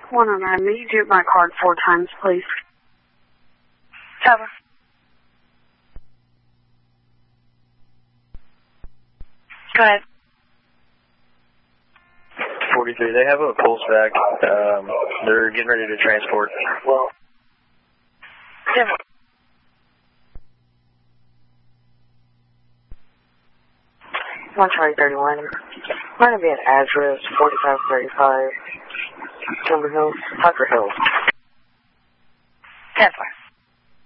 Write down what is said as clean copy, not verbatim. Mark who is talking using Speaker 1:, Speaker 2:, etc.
Speaker 1: 109, may you do my card 4 times, please?
Speaker 2: Cover. Go ahead.
Speaker 3: 43, they have a pulse back. They're getting ready to transport. Well.
Speaker 2: Cover.
Speaker 1: One Charlie 31. Might be an address 4535 Timber Hills, Tucker Hills.
Speaker 2: Cover.